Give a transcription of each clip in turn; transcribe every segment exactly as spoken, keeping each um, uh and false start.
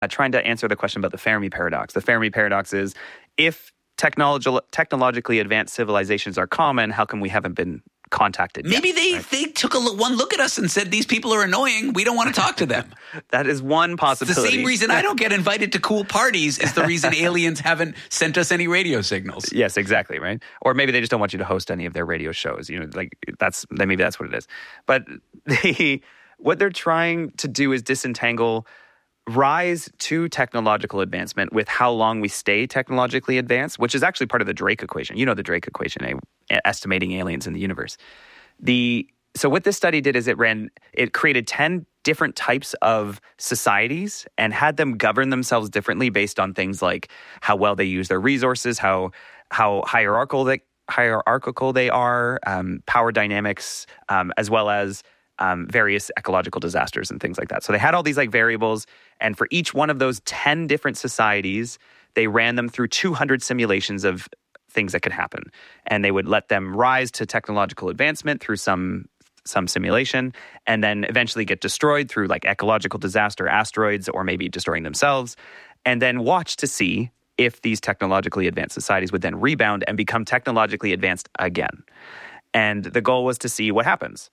uh, trying to answer the question about the Fermi paradox. The Fermi paradox is, if technologi- technologically advanced civilizations are common, how come we haven't been contacted Maybe yet, they, right? they took a look, one look at us and said, these people are annoying. We don't want to talk to them. That is one possibility. It's the same reason I don't get invited to cool parties is the reason aliens haven't sent us any radio signals. Yes, exactly, right? Or maybe they just don't want you to host any of their radio shows. You know, like that's maybe that's what it is. But they, what they're trying to do is disentangle rise to technological advancement with how long we stay technologically advanced, which is actually part of the Drake equation. You know the Drake equation, eh? Estimating aliens in the universe. The so what this study did is it ran it created ten different types of societies and had them govern themselves differently based on things like how well they use their resources, how how hierarchical they hierarchical they are, um, power dynamics, um, as well as Um, various ecological disasters and things like that. So they had all these like variables, and for each one of those ten different societies, they ran them through two hundred simulations of things that could happen. And they would let them rise to technological advancement through some some simulation, and then eventually get destroyed through like ecological disaster, asteroids, or maybe destroying themselves, and then watch to see if these technologically advanced societies would then rebound and become technologically advanced again. And the goal was to see what happens.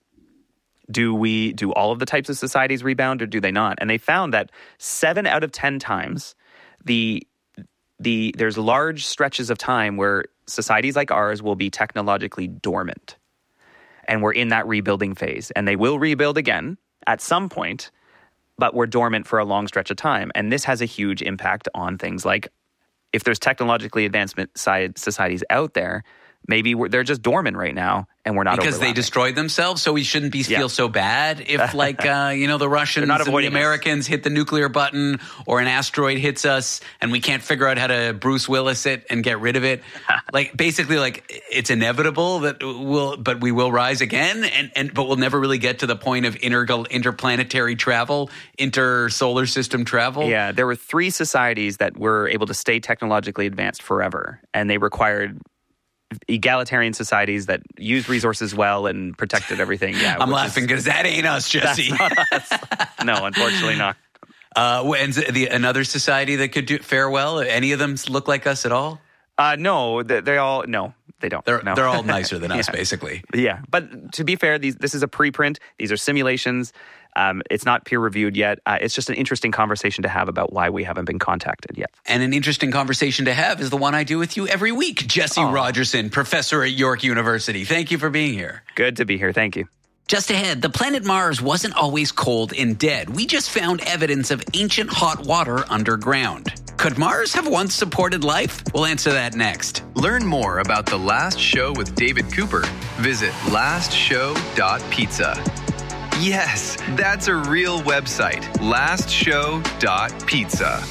Do we do all of the types of societies rebound, or do they not? And they found that seven out of ten times, the the there's large stretches of time where societies like ours will be technologically dormant, and we're in that rebuilding phase, and they will rebuild again at some point, but we're dormant for a long stretch of time, and this has a huge impact on things like if there's technologically advancement societies out there. Maybe we're, they're just dormant right now, and we're not because they destroyed themselves. So we shouldn't be feel yeah. so bad if, like, uh, you know, the Russians and the Americans us. hit the nuclear button, or an asteroid hits us, and we can't figure out how to Bruce Willis it and get rid of it. Like, basically, like, it's inevitable that we'll, but we will rise again, and, and but we'll never really get to the point of inter interplanetary travel, inter-solar system travel. Yeah, there were three societies that were able to stay technologically advanced forever, and they required egalitarian societies that used resources well and protected everything. Yeah, I'm laughing because that ain't us, Jesse. That's not us. No, unfortunately not. Uh, and the, another society that could do fare well? Any of them look like us at all? Uh, no, they, they all no, they don't. They're no. they're all nicer than us, yeah. basically. Yeah, but to be fair, these this is a preprint. These are simulations. Um, it's not peer-reviewed yet. Uh, it's just an interesting conversation to have about why we haven't been contacted yet. And an interesting conversation to have is the one I do with you every week. Jesse oh. Rogerson, professor at York University. Thank you for being here. Good to be here. Thank you. Just ahead, the planet Mars wasn't always cold and dead. We just found evidence of ancient hot water underground. Could Mars have once supported life? We'll answer that next. Learn more about The Last Show with David Cooper. Visit last show dot pizza. Yes, that's a real website. last show dot pizza.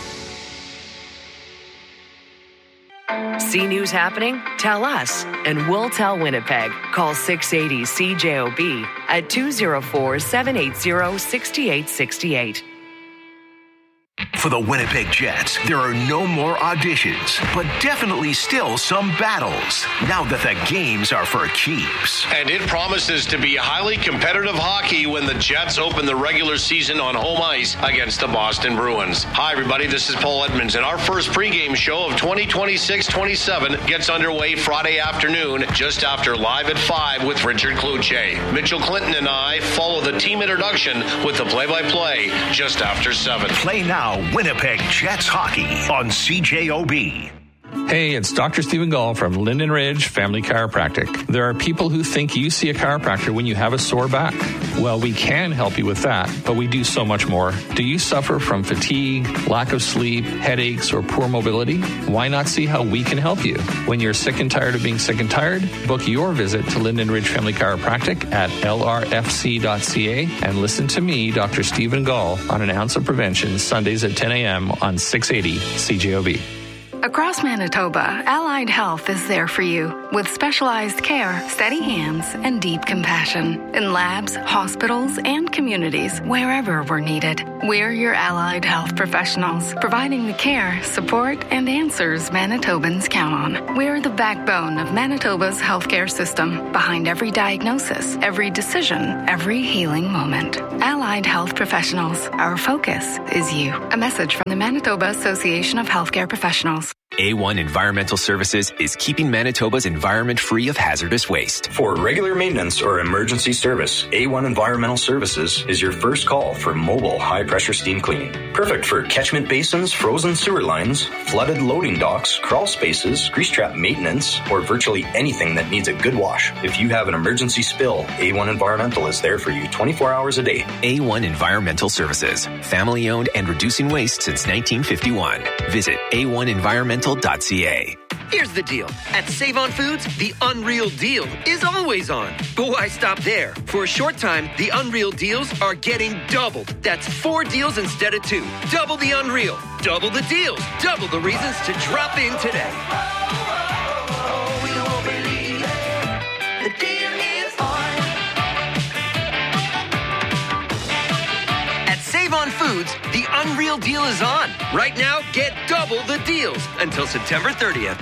See news happening? Tell us, and we'll tell Winnipeg. Call six eighty C J O B at two oh four, seven eight zero, six eight six eight. For the Winnipeg Jets, there are no more auditions, but definitely still some battles, now that the games are for keeps. And it promises to be highly competitive hockey when the Jets open the regular season on home ice against the Boston Bruins. Hi, everybody, this is Paul Edmonds, and our first pregame show of twenty twenty-six twenty-seven gets underway Friday afternoon, just after Live at five with Richard Cloutier. Mitchell Clinton and I follow the team introduction with the play-by-play just after seven. Play now. Winnipeg Jets hockey on C J O B. Hey, it's Doctor Stephen Gall from Linden Ridge Family Chiropractic. There are people who think you see a chiropractor when you have a sore back. Well, we can help you with that, but we do so much more. Do you suffer from fatigue, lack of sleep, headaches, or poor mobility? Why not see how we can help you? When you're sick and tired of being sick and tired, book your visit to Linden Ridge Family Chiropractic at L R F C dot C A and listen to me, Doctor Stephen Gall, on An Ounce of Prevention, Sundays at ten a.m. on six eighty C J O B. Across Manitoba, Allied Health is there for you. with specialized care, steady hands, and deep compassion in labs, hospitals, and communities wherever we're needed. We're your allied health professionals, providing the care, support, and answers Manitobans count on. We're the backbone of Manitoba's healthcare system, behind every diagnosis, every decision, every healing moment. Allied Health Professionals, our focus is you. A message from the Manitoba Association of Healthcare Professionals. A one Environmental Services is keeping Manitoba's environment free of hazardous waste. For regular maintenance or emergency service, A one Environmental Services is your first call for mobile high-pressure steam cleaning. Perfect for catchment basins, frozen sewer lines, flooded loading docks, crawl spaces, grease trap maintenance, or virtually anything that needs a good wash. If you have an emergency spill, A one Environmental is there for you twenty-four hours a day. A one Environmental Services, family-owned and reducing waste since nineteen fifty-one. Visit A one environmental dot c a. Here's the deal. At Save-On Foods, the Unreal Deal is always on. But why stop there? For a short time, the Unreal Deals are getting doubled. That's four deals instead of two. Double the Unreal. Double the deals. Double the reasons to drop in today. Save-On Foods, the Unreal Deal is on. Right now, get double the deals until September thirtieth.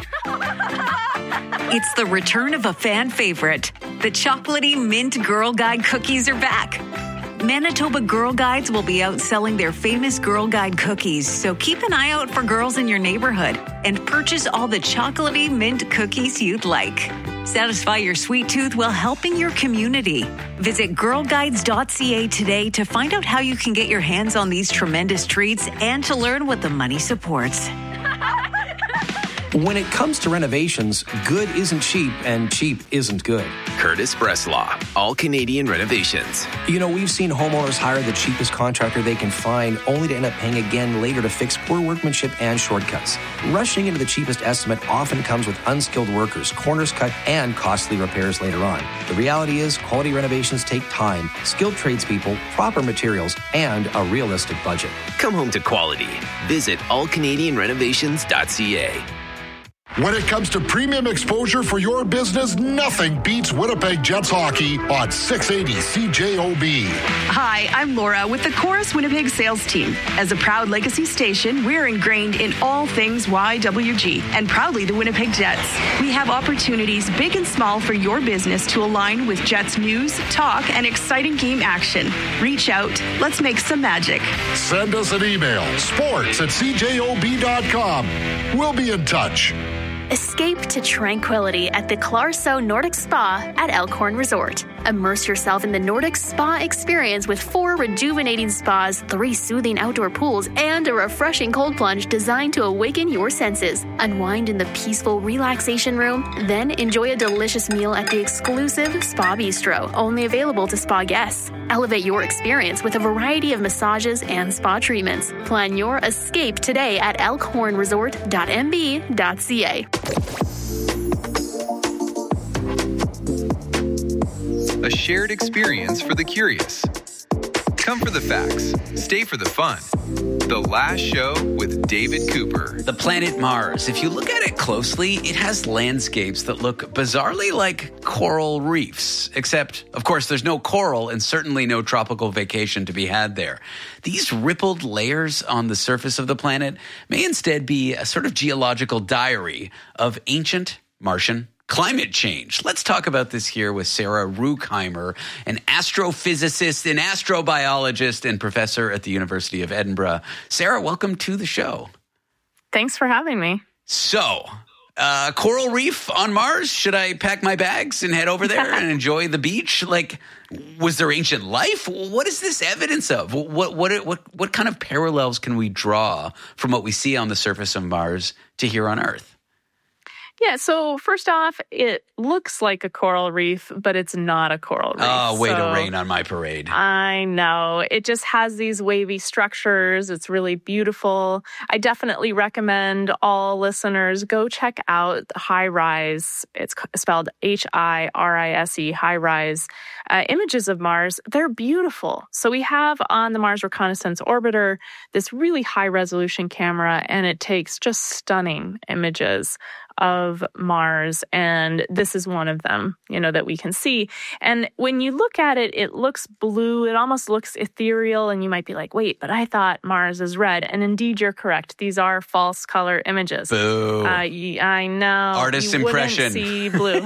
It's the return of a fan favorite. The chocolatey mint Girl Guide cookies are back. Manitoba Girl Guides will be out selling their famous Girl Guide cookies, so keep an eye out for girls in your neighborhood and purchase all the chocolatey mint cookies you'd like. Satisfy your sweet tooth while helping your community. Visit girl guides dot c a today to find out how you can get your hands on these tremendous treats and to learn what the money supports. When it comes to renovations, good isn't cheap and cheap isn't good. Curtis Breslaw, All Canadian Renovations. You know, we've seen homeowners hire the cheapest contractor they can find only to end up paying again later to fix poor workmanship and shortcuts. Rushing into the cheapest estimate often comes with unskilled workers, corners cut, and costly repairs later on. The reality is quality renovations take time, skilled tradespeople, proper materials, and a realistic budget. Come home to quality. Visit all canadian renovations dot c a. When it comes to premium exposure for your business, nothing beats Winnipeg Jets hockey on six eighty C J O B. Hi, I'm Laura with the Chorus Winnipeg sales team. As a proud legacy station, we're ingrained in all things Y W G and proudly the Winnipeg Jets. We have opportunities big and small for your business to align with Jets news, talk, and exciting game action. Reach out. Let's make some magic. Send us an email, sports at c j o b dot com. We'll be in touch. Escape to tranquility at the Clarso Nordic Spa at Elkhorn Resort. Immerse yourself in the Nordic Spa experience with four rejuvenating spas, three soothing outdoor pools, and a refreshing cold plunge designed to awaken your senses. Unwind in the peaceful relaxation room, then enjoy a delicious meal at the exclusive Spa Bistro, only available to spa guests. Elevate your experience with a variety of massages and spa treatments. Plan your escape today at elkhorn resort dot m b dot c a. A shared experience for the curious. Come for the facts, stay for the fun. The Last Show with David Cooper. The planet Mars. If you look at it closely, it has landscapes that look bizarrely like coral reefs. Except, of course, there's no coral and certainly no tropical vacation to be had there. These rippled layers on the surface of the planet may instead be a sort of geological diary of ancient Martian climate change. Let's talk about this here with Sarah Ruekheimer, an astrophysicist, an astrobiologist, and professor at the University of Edinburgh. Sarah, welcome to the show. Thanks for having me. So, uh, coral reef on Mars? Should I pack my bags and head over there and enjoy the beach? Like, was there ancient life? What is this evidence of? What what what what kind of parallels can we draw from what we see on the surface of Mars to here on Earth? Yeah, so first off, it looks like a coral reef, but it's not a coral reef. Oh, way so, to rain on my parade. I know. It just has these wavy structures. It's really beautiful. I definitely recommend all listeners go check out High Rise. It's spelled H I R I S E, High Rise. Uh, images of Mars, they're beautiful. So we have on the Mars Reconnaissance Orbiter this really high-resolution camera, and it takes just stunning images of Mars, and this is one of them, you know, that we can see. And when you look at it, it looks blue. It almost looks ethereal, and you might be like, wait, but I thought Mars is red. And indeed, you're correct. These are false color images. Boo. Uh, I know. Artist you impression. Wouldn't see blue.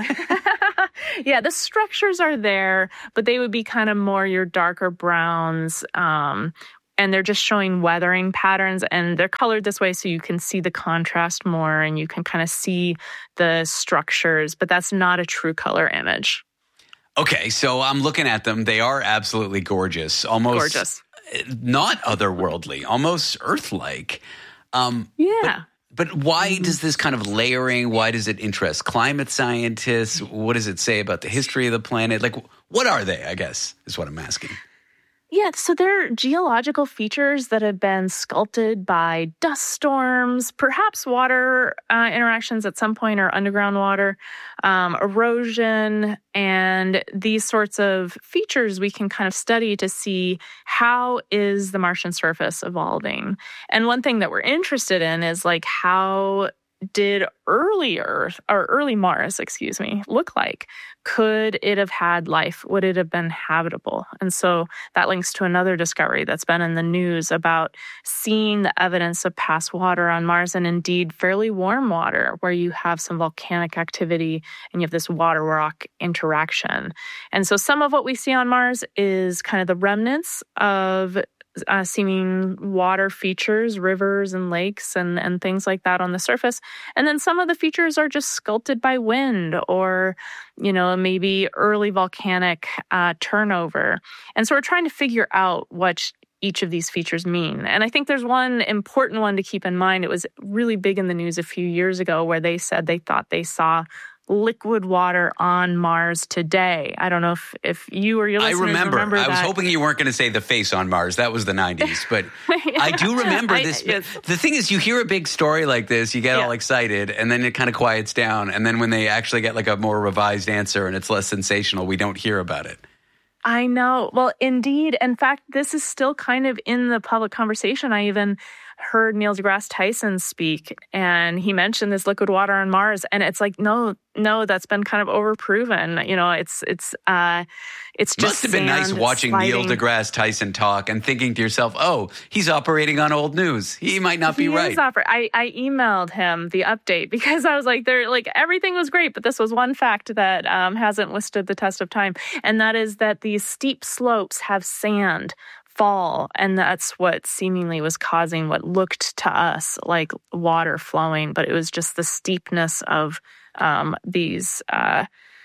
Yeah, the structures are there, but they would be kind of more your darker browns. Um, and they're just showing weathering patterns, and they're colored this way so you can see the contrast more and you can kind of see the structures, but that's not a true color image. Okay, so I'm looking at them. They are absolutely gorgeous. Almost gorgeous. Not otherworldly, almost Earth-like. Um, yeah. But, but why does this kind of layering, why does it interest climate scientists? What does it say about the history of the planet? Like, what are they, I guess, is what I'm asking. Yeah, so they're geological features that have been sculpted by dust storms, perhaps water uh, interactions at some point or underground water, um, erosion, and these sorts of features we can kind of study to see how is the Martian surface evolving. And one thing that we're interested in is like how did early Earth, or early Mars, excuse me, look like? Could it have had life? Would it have been habitable? And so that links to another discovery that's been in the news about seeing the evidence of past water on Mars, and indeed fairly warm water where you have some volcanic activity and you have this water rock interaction. And so some of what we see on Mars is kind of the remnants of Uh, seeming water features, rivers and lakes and, and things like that on the surface. And then some of the features are just sculpted by wind or, you know, maybe early volcanic uh, turnover. And so we're trying to figure out what each of these features mean. And I think there's one important one to keep in mind. It was really big in the news a few years ago where they said they thought they saw liquid water on Mars today. I don't know if, if you or your listeners I remember. remember I that. was hoping you weren't going to say the face on Mars. That was the nineties. But yeah. I do remember I, this. yes. The thing is, you hear a big story like this, you get yeah. all excited, and then it kind of quiets down. And then when they actually get like a more revised answer and it's less sensational, we don't hear about it. I know. Well, indeed. In fact, this is still kind of in the public conversation. I even heard Neil deGrasse Tyson speak, and he mentioned this liquid water on Mars, and it's like, no, no, that's been kind of overproven. You know, it's it's uh, it's just must have been nice watching sliding. Neil deGrasse Tyson talk and thinking to yourself, oh, he's operating on old news. He might not be he right. Is oper- I I emailed him the update because I was like, there, like everything was great, but this was one fact that um, hasn't withstood the test of time, and that is that these steep slopes have sand fall, and that's what seemingly was causing what looked to us like water flowing, but it was just the steepness of um, these uh,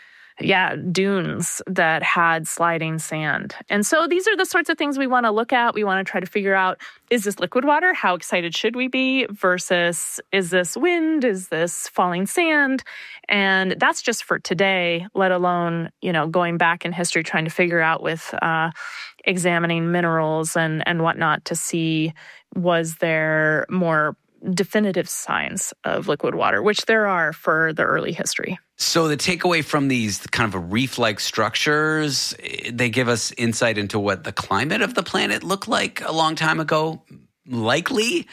yeah dunes that had sliding sand. And so these are the sorts of things we want to look at. We want to try to figure out, is this liquid water? How excited should we be? Versus, is this wind? Is this falling sand? And that's just for today, let alone, you know, going back in history, trying to figure out with uh, examining minerals and, and whatnot to see, was there more definitive signs of liquid water, which there are for the early history. So the takeaway from these kind of reef-like structures, they give us insight into what the climate of the planet looked like a long time ago, likely?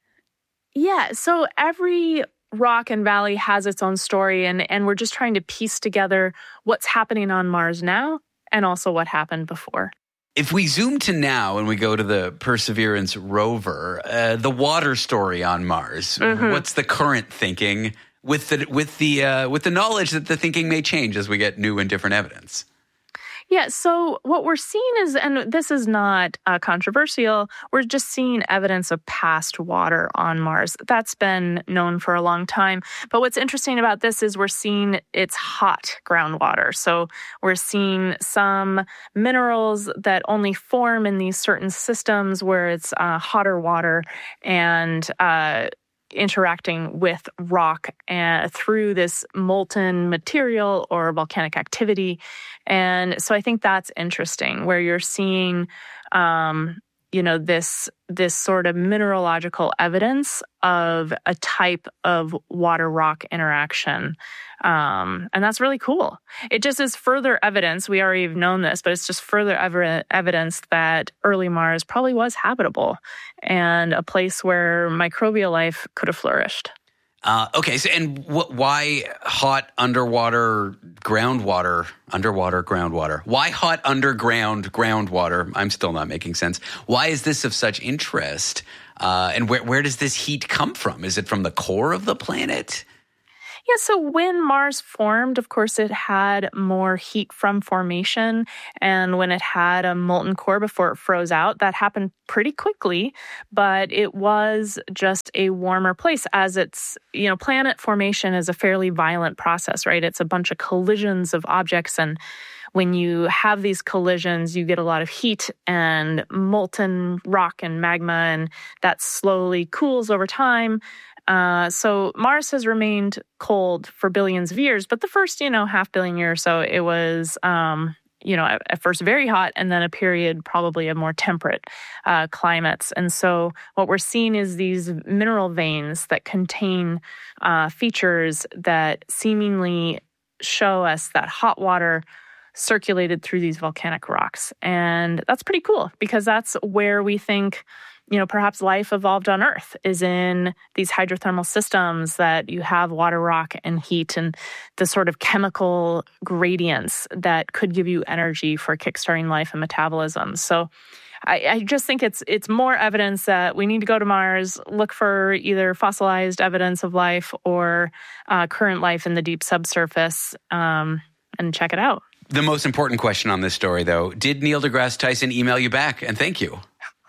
Yeah, so every rock and valley has its own story, and, and we're just trying to piece together what's happening on Mars now and also what happened before. If we zoom to now and we go to the Perseverance rover, uh, the water story on Mars, mm-hmm. what's the current thinking with the with the uh, with the knowledge that the thinking may change as we get new and different evidence? Yeah, so what we're seeing is, and this is not uh, controversial, we're just seeing evidence of past water on Mars. That's been known for a long time. But what's interesting about this is we're seeing it's hot groundwater. So we're seeing some minerals that only form in these certain systems where it's uh, hotter water and uh interacting with rock uh, through this molten material or volcanic activity. And so I think that's interesting, where you're seeing, um, you know, this this sort of mineralogical evidence of a type of water-rock interaction. Um, and that's really cool. It just is further evidence, we already have known this, but it's just further ev- evidence that early Mars probably was habitable and a place where microbial life could have flourished. Uh, okay, so and wh- why hot underwater groundwater, underwater groundwater? Why hot underground groundwater? I'm still not making sense. Why is this of such interest? Uh, and where where does this heat come from? Is it from the core of the planet? Yeah, so when Mars formed, of course, it had more heat from formation. And when it had a molten core before it froze out, that happened pretty quickly. But it was just a warmer place as it's, you know, planet formation is a fairly violent process, right? It's a bunch of collisions of objects. And when you have these collisions, you get a lot of heat and molten rock and magma, and that slowly cools over time. Uh, so Mars has remained cold for billions of years, but the first, you know, half billion year or so, it was, um, you know, at, at first very hot, and then a period probably of more temperate uh, climates. And so what we're seeing is these mineral veins that contain uh, features that seemingly show us that hot water circulated through these volcanic rocks. And that's pretty cool because that's where we think, you know, perhaps life evolved on Earth, is in these hydrothermal systems that you have water, rock, and heat, and the sort of chemical gradients that could give you energy for kickstarting life and metabolism. So I, I just think it's it's more evidence that we need to go to Mars, look for either fossilized evidence of life or uh, current life in the deep subsurface, um, and check it out. The most important question on this story, though, did Neil deGrasse Tyson email you back and thank you?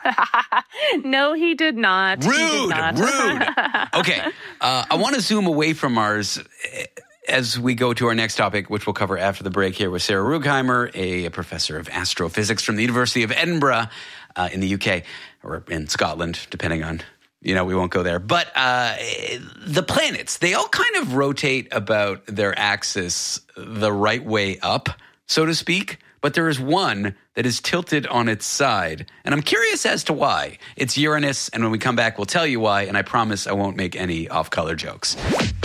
No, he did not. Rude, he did not. rude. Okay, uh, I want to zoom away from Mars as we go to our next topic, which we'll cover after the break here with Sarah Rugheimer, a, a professor of astrophysics from the University of Edinburgh uh, in the U K, or in Scotland, depending on, you know, we won't go there. But uh, the planets, they all kind of rotate about their axis the right way up, so to speak. But there is one that is tilted on its side, and I'm curious as to why. It's Uranus, and when we come back, we'll tell you why, and I promise I won't make any off-color jokes.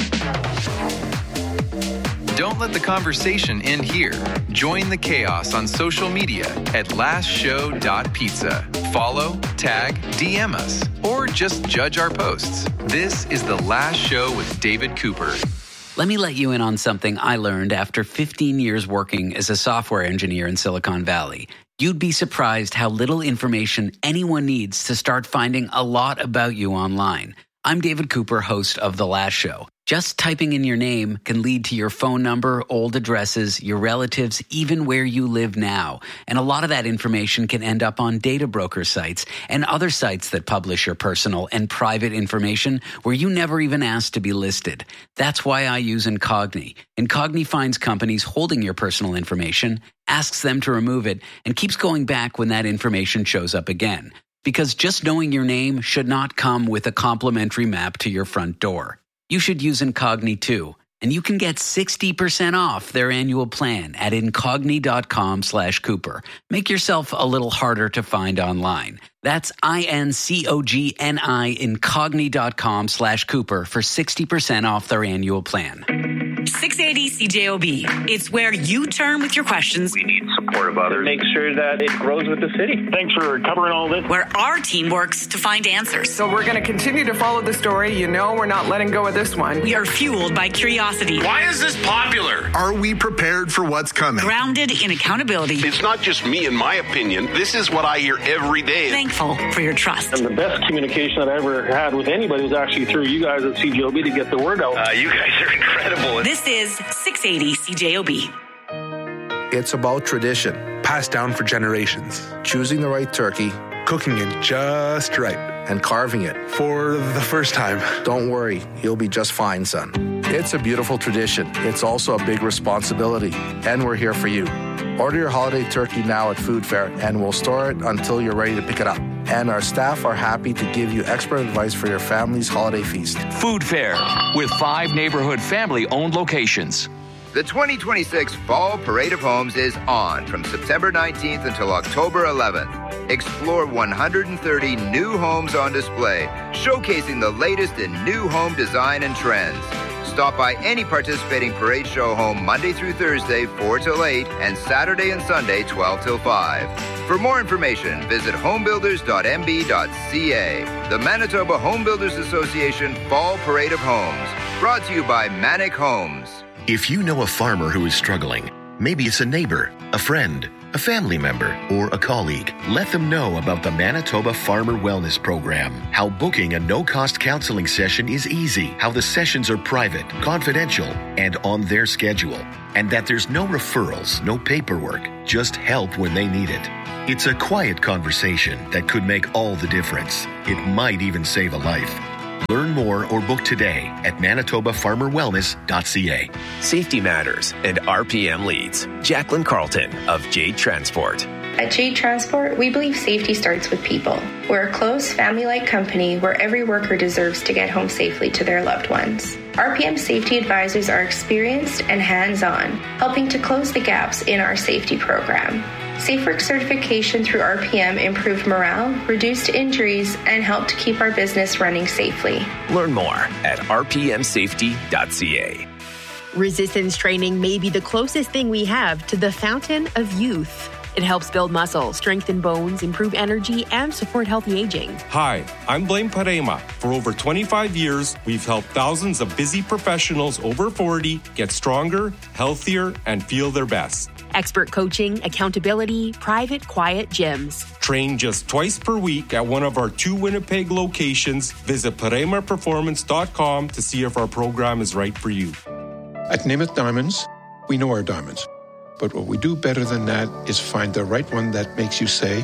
Don't let the conversation end here. Join the chaos on social media at last show dot pizza. Follow, tag, D M us, or just judge our posts. This is The Last Show with David Cooper. Let me let you in on something I learned after fifteen years working as a software engineer in Silicon Valley. You'd be surprised how little information anyone needs to start finding a lot about you online. I'm David Cooper, host of The Last Show. Just typing in your name can lead to your phone number, old addresses, your relatives, even where you live now. And a lot of that information can end up on data broker sites and other sites that publish your personal and private information where you never even asked to be listed. That's why I use Incogni. Incogni finds companies holding your personal information, asks them to remove it, and keeps going back when that information shows up again. Because just knowing your name should not come with a complimentary map to your front door. You should use Incogni too, and you can get sixty percent off their annual plan at incogni.com slash Cooper. Make yourself a little harder to find online. That's I-N-C-O-G-N-I, incogni.com slash Cooper for sixty percent off their annual plan. six eighty C J O B. It's where you turn with your questions. We need support of others. Make sure that it grows with the city. Thanks for covering all this. Where our team works to find answers. So we're going to continue to follow the story. You know we're not letting go of this one. We are fueled by curiosity. Why is this popular? Are we prepared for what's coming? Grounded in accountability. It's not just me and my opinion. This is what I hear every day. Thankful for your trust. And the best communication that I ever had with anybody was actually through you guys at C J O B to get the word out. Uh, you guys are incredible. This is six eighty C J O B. It's about tradition, passed down for generations. Choosing the right turkey, cooking it just right, and carving it for the first time. Don't worry, you'll be just fine, son. It's a beautiful tradition. It's also a big responsibility, and we're here for you. Order your holiday turkey now at Food Fair, and we'll store it until you're ready to pick it up. And our staff are happy to give you expert advice for your family's holiday feast. Food Fair, with five neighborhood family-owned locations. The twenty twenty-six Fall Parade of Homes is on from September nineteenth until October eleventh. explore one hundred thirty new homes on display, showcasing the latest in new home design and trends. Stop by any participating parade show home Monday through Thursday, four till eight, and Saturday and Sunday, twelve till five. For more information, visit homebuilders dot m b dot c a. The Manitoba Home Builders Association Fall Parade of Homes. Brought to you by Manic Homes. If you know a farmer who is struggling, maybe it's a neighbor, a friend, a family member, or a colleague, let them know about the Manitoba Farmer Wellness Program. How booking a no-cost counseling session is easy. How the sessions are private, confidential, and on their schedule. And that there's no referrals, no paperwork, just help when they need it. It's a quiet conversation that could make all the difference. It might even save a life. Learn more or book today at manitoba farmer wellness dot c a. Safety matters, and R P M leads. Jacqueline Carlton of Jade Transport. At Jade Transport, we believe safety starts with people. We're a close, family-like company where every worker deserves to get home safely to their loved ones. R P M safety advisors are experienced and hands-on, helping to close the gaps in our safety program. Safe Work certification through R P M improved morale, reduced injuries, and helped keep our business running safely. Learn more at r p m safety dot c a. Resistance training may be the closest thing we have to the fountain of youth. It helps build muscle, strengthen bones, improve energy, and support healthy aging. Hi, I'm Blaine Parema. For over twenty-five years, we've helped thousands of busy professionals over forty get stronger, healthier, and feel their best. Expert coaching, accountability, private, quiet gyms. Train just twice per week at one of our two Winnipeg locations. Visit parema performance dot com to see if our program is right for you. At Namath Diamonds, we know our diamonds. But what we do better than that is find the right one that makes you say,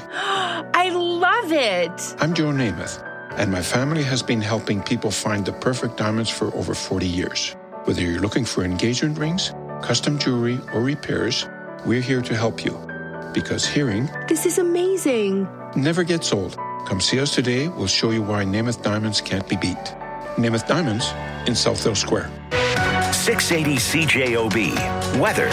I love it. I'm Joe Namath, and my family has been helping people find the perfect diamonds for over forty years. Whether you're looking for engagement rings, custom jewelry, or repairs, we're here to help you. Because hearing, this is amazing, never gets old. Come see us today. We'll show you why Namath Diamonds can't be beat. Namath Diamonds in Southdale Square. six eighty C J O B. Weather.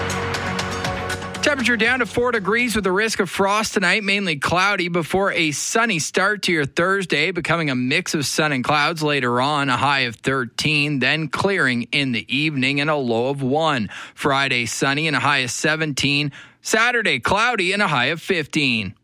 Temperature down to four degrees with the risk of frost tonight, mainly cloudy before a sunny start to your Thursday, becoming a mix of sun and clouds later on, a high of thirteen, then clearing in the evening and a low of one. Friday, sunny and a high of seventeen. Saturday, cloudy and a high of fifteen.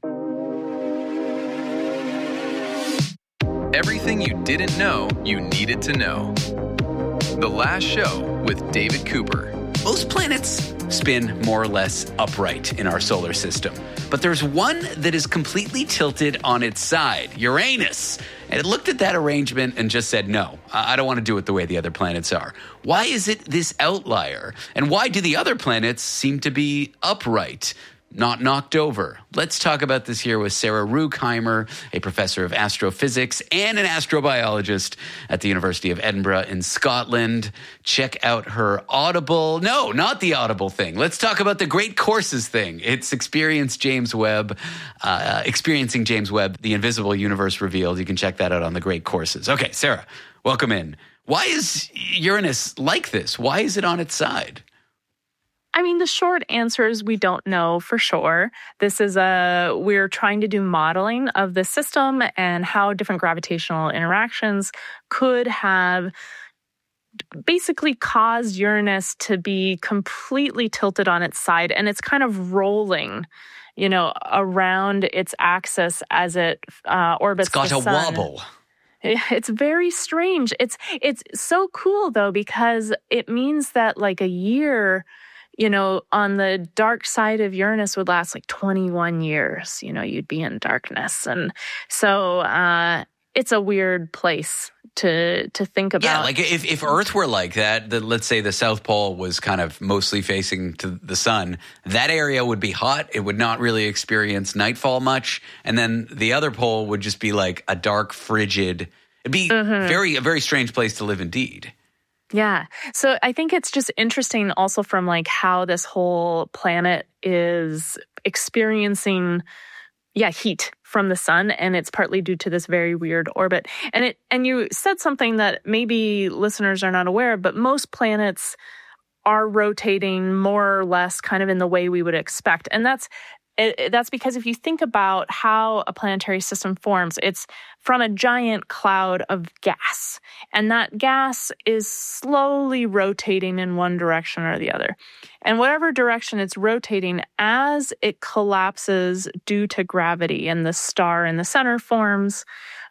Everything you didn't know you needed to know. The Last Show with David Cooper. Most planets spin more or less upright in our solar system. But there's one that is completely tilted on its side, Uranus. And it looked at that arrangement and just said, no, I don't want to do it the way the other planets are. Why is it this outlier? And why do the other planets seem to be upright, not knocked over? Let's talk about this here with Sarah Ruekheimer, a professor of astrophysics and an astrobiologist at the University of Edinburgh in Scotland. Check out her Audible. No, not the Audible thing. Let's talk about the Great Courses thing. It's Experience James Webb, uh, Experiencing James Webb, The Invisible Universe Revealed. You can check that out on the Great Courses. Okay, Sarah, welcome in. Why is Uranus like this? Why is it on its side? I mean, the short answer is we don't know for sure. This is a, we're trying to do modeling of the system and how different gravitational interactions could have basically caused Uranus to be completely tilted on its side, and it's kind of rolling, you know, around its axis as it uh, orbits the sun. It's got a wobble. It's very strange. It's it's so cool though, because it means that like a year, you know, on the dark side of Uranus would last like twenty-one years. You know, you'd be in darkness. And so uh, it's a weird place to to think about. Yeah, like if, if Earth were like that, the, let's say the South Pole was kind of mostly facing to the sun, that area would be hot. It would not really experience nightfall much. And then the other pole would just be like a dark, frigid, it'd be mm-hmm. very a very strange place to live indeed. Yeah. So I think it's just interesting also from like how this whole planet is experiencing, yeah, heat from the sun, and it's partly due to this very weird orbit. And it and you said something that maybe listeners are not aware of, but most planets are rotating more or less kind of in the way we would expect. And that's It, it, that's because if you think about how a planetary system forms, it's from a giant cloud of gas. And that gas is slowly rotating in one direction or the other. And whatever direction it's rotating, as it collapses due to gravity and the star in the center forms,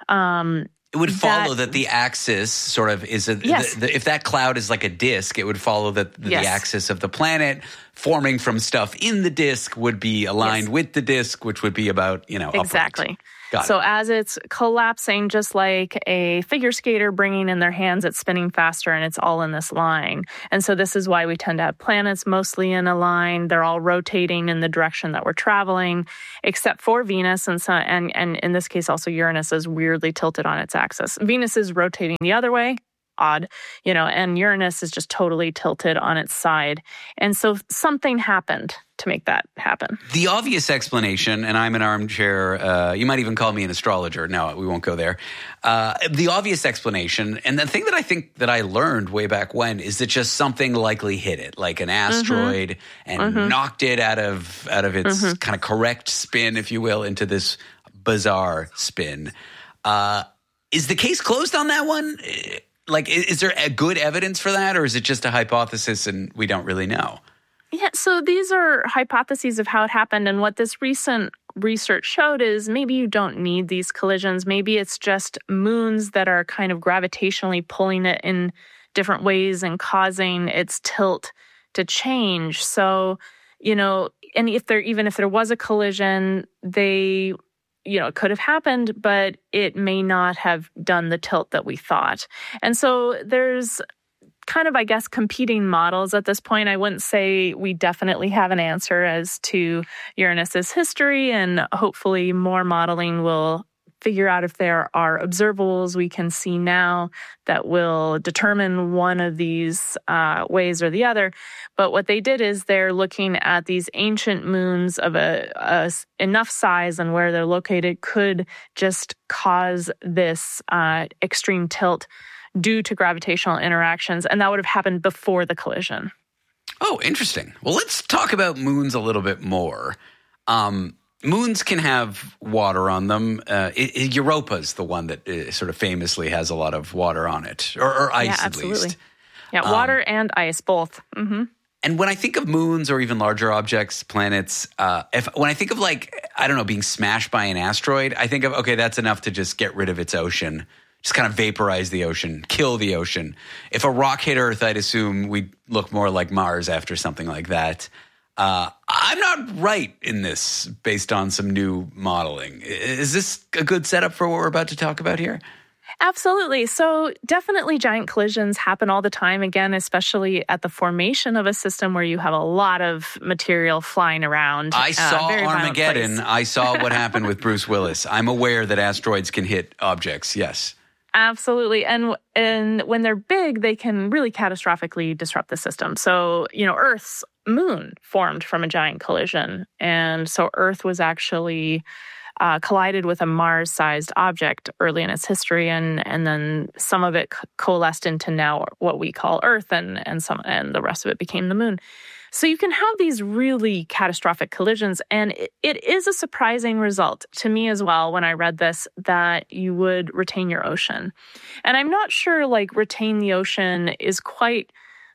um, it would follow that, that the axis sort of is a, yes. the, the, if that cloud is like a disk, it would follow that the, yes. the axis of the planet forming from stuff in the disk would be aligned yes. with the disk, which would be about, you know, exactly. Upwards. Got so it. As it's collapsing, just like a figure skater bringing in their hands, it's spinning faster and it's all in this line. And so this is why we tend to have planets mostly in a line. They're all rotating in the direction that we're traveling, except for Venus. And so, and, and in this case, also Uranus is weirdly tilted on its axis. Venus is rotating the other way. Odd, you know, and Uranus is just totally tilted on its side. And so something happened to make that happen. The obvious explanation, and I'm an armchair, uh, you might even call me an astrologer. No, we won't go there. Uh, the obvious explanation, and the thing that I think that I learned way back when, is that just something likely hit it, like an asteroid, mm-hmm. and mm-hmm. knocked it out of out of its mm-hmm. kind of correct spin, if you will, into this bizarre spin. Uh, is the case closed on that one? Like, is there a good evidence for that, or is it just a hypothesis and we don't really know? Yeah, so these are hypotheses of how it happened. And what this recent research showed is maybe you don't need these collisions. Maybe it's just moons that are kind of gravitationally pulling it in different ways and causing its tilt to change. So, you know, and if there, even if there was a collision, they... you know, it could have happened, but it may not have done the tilt that we thought. And so there's kind of, I guess, competing models at this point. I wouldn't say we definitely have an answer as to Uranus's history, and hopefully more modeling will figure out if there are observables we can see now that will determine one of these uh, ways or the other. But what they did is they're looking at these ancient moons of a, a enough size and where they're located could just cause this uh, extreme tilt due to gravitational interactions. And that would have happened before the collision. Oh, interesting. Well, let's talk about moons a little bit more. Um, Moons can have water on them. Uh, it, it, Europa's the one that uh, sort of famously has a lot of water on it, or, or ice yeah, at absolutely. least. Yeah, water um, and ice, both. Mm-hmm. And when I think of moons or even larger objects, planets, uh, if when I think of like, I don't know, being smashed by an asteroid, I think of, okay, that's enough to just get rid of its ocean, just kind of vaporize the ocean, kill the ocean. If a rock hit Earth, I'd assume we'd look more like Mars after something like that. Uh, I'm not right in this based on some new modeling. Is this a good setup for what we're about to talk about here? Absolutely. So definitely giant collisions happen all the time, again, especially at the formation of a system where you have a lot of material flying around. I saw uh, Armageddon. I saw what happened with Bruce Willis. I'm aware that asteroids can hit objects, yes. Absolutely. And and when they're big, they can really catastrophically disrupt the system. So, you know, Earth's moon formed from a giant collision. And so Earth was actually uh, collided with a Mars-sized object early in its history. And, and then some of it coalesced into now what we call Earth, and, and, some, and the rest of it became the moon. So you can have these really catastrophic collisions, and it, it is a surprising result to me as well when I read this that you would retain your ocean. And I'm not sure like retain the ocean is quite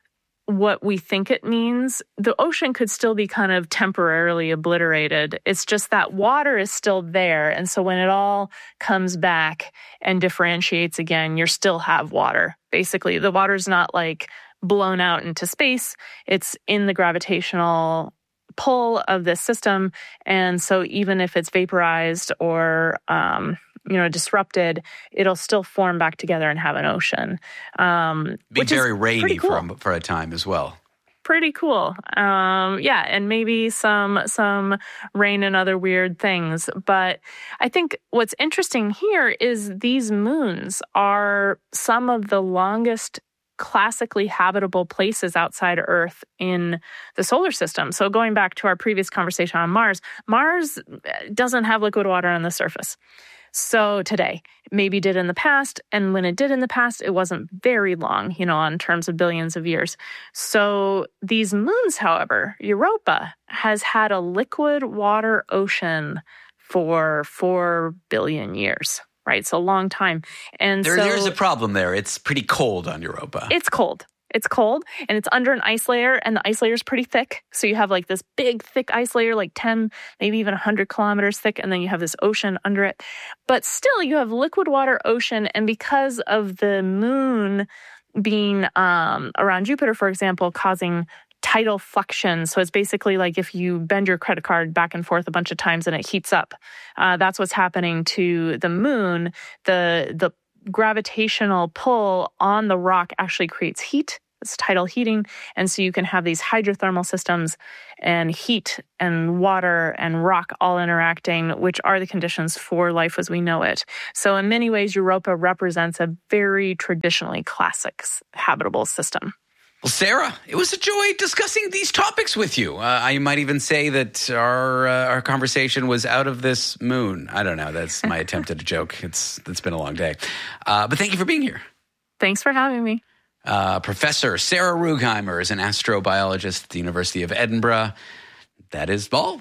what we think it means. The ocean could still be kind of temporarily obliterated. It's just that water is still there. And so when it all comes back and differentiates again, you still have water. Basically, the water's not like blown out into space. It's in the gravitational pull of this system. And so even if it's vaporized or, um, you know, disrupted, it'll still form back together and have an ocean. Um, Be which very is rainy cool. for, for a time as well. Pretty cool. Um, yeah, and maybe some some rain and other weird things. But I think what's interesting here is these moons are some of the longest classically habitable places outside Earth in the solar system. So going back to our previous conversation on Mars, Mars doesn't have liquid water on the surface. So today, maybe did in the past. And when it did in the past, it wasn't very long, you know, in terms of billions of years. So these moons, however, Europa has had a liquid water ocean for four billion years, right? It's a long time. And there, so there's a problem there. It's pretty cold on Europa. It's cold. It's cold, and it's under an ice layer, and the ice layer is pretty thick. So you have like this big, thick ice layer, like ten, maybe even one hundred kilometers thick, and then you have this ocean under it. But still, you have liquid water ocean, and because of the moon being um, around Jupiter, for example, causing tidal fluxion. So it's basically like if you bend your credit card back and forth a bunch of times and it heats up. Uh, that's what's happening to the moon. The the gravitational pull on the rock actually creates heat. It's tidal heating. And so you can have these hydrothermal systems and heat and water and rock all interacting, which are the conditions for life as we know it. So in many ways, Europa represents a very traditionally classic habitable system. Well, Sarah, it was a joy discussing these topics with you. Uh, I might even say that our uh, our conversation was out of this moon. I don't know. That's my attempt at a joke. It's It's been a long day. Uh, but thank you for being here. Thanks for having me. Uh, Professor Sarah Rugheimer is an astrobiologist at the University of Edinburgh. That is all.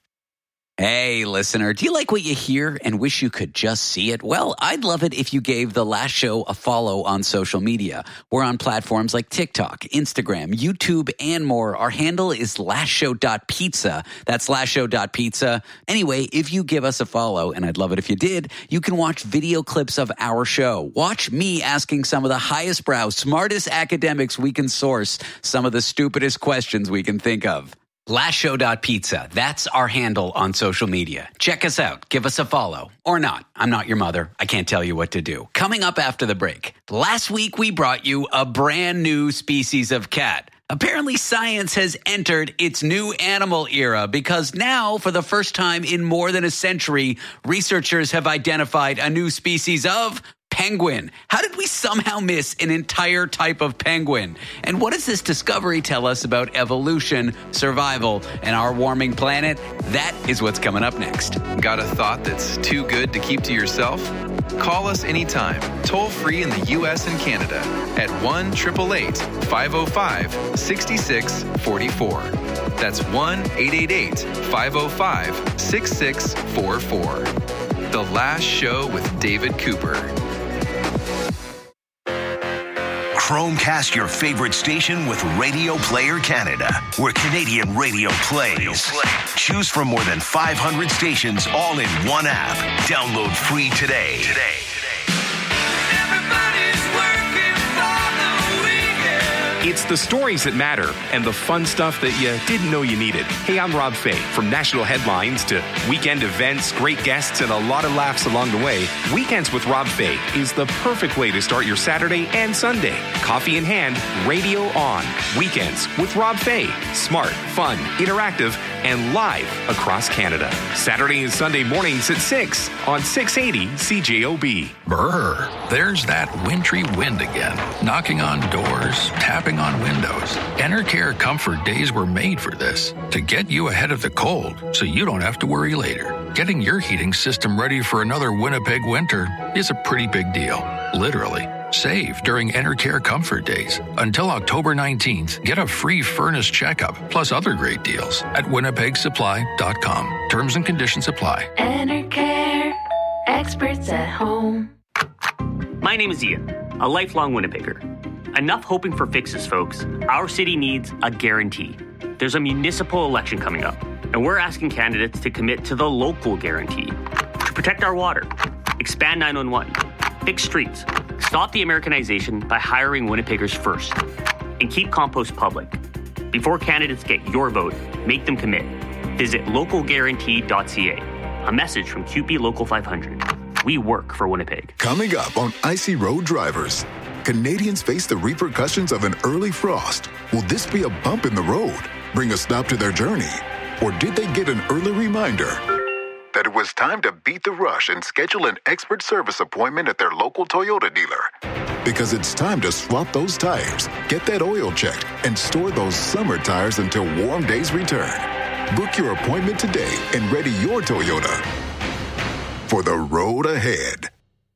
Hey, listener, do you like what you hear and wish you could just see it? Well, I'd love it if you gave The Last Show a follow on social media. We're on platforms like TikTok, Instagram, YouTube, and more. Our handle is last show dot pizza. That's last show dot pizza. Anyway, if you give us a follow, and I'd love it if you did, you can watch video clips of our show. Watch me asking some of the highest brow, smartest academics we can source some of the stupidest questions we can think of. last show dot pizza. That's our handle on social media. Check us out. Give us a follow. Or not. I'm not your mother. I can't tell you what to do. Coming up after the break. Last week, we brought you a brand new species of cat. Apparently, science has entered its new animal era because now, for the first time in more than a century, researchers have identified a new species of penguin. How did we somehow miss an entire type of penguin? And what does this discovery tell us about evolution, survival, and our warming planet? That is what's coming up next. Got a thought that's too good to keep to yourself? Call us anytime, toll free in the U S and Canada at one eight eight eight, five oh five, six six four four. That's one eight eight eight, five oh five, six six four four. The Last Show with David Cooper. Chromecast your favorite station with Radio Player Canada, where Canadian radio plays. Choose from more than five hundred stations all in one app. Download free today. Today. It's the stories that matter and the fun stuff that you didn't know you needed. Hey, I'm Rob Fay. From national headlines to weekend events, great guests, and a lot of laughs along the way, Weekends with Rob Fay is the perfect way to start your Saturday and Sunday. Coffee in hand, radio on. Weekends with Rob Fay. Smart, fun, interactive, and live across Canada. Saturday and Sunday mornings at six on six eighty C J O B. Brr, there's that wintry wind again, knocking on doors, tapping on windows. Enercare Comfort Days were made for this, to get you ahead of the cold so you don't have to worry later. Getting your heating system ready for another Winnipeg winter is a pretty big deal, literally. Save during Enercare Comfort Days. Until October nineteenth, get a free furnace checkup plus other great deals at winnipeg supply dot com. Terms and conditions apply. Enercare, experts at home. My name is Ian, a lifelong Winnipegger. Enough hoping for fixes, folks. Our city needs a guarantee. There's a municipal election coming up, and we're asking candidates to commit to the local guarantee. To protect our water, expand nine one one, fix streets, stop the Americanization by hiring Winnipeggers first, and keep compost public. Before candidates get your vote, make them commit. Visit local guarantee dot c a. A message from Q P Local five hundred. We work for Winnipeg. Coming up on Icy Road Drivers, Canadians face the repercussions of an early frost. Will this be a bump in the road, bring a stop to their journey? Or did they get an early reminder that it was time to beat the rush and schedule an expert service appointment at their local Toyota dealer? Because it's time to swap those tires, get that oil checked, and store those summer tires until warm days return. Book your appointment today and ready your Toyota for for the road ahead.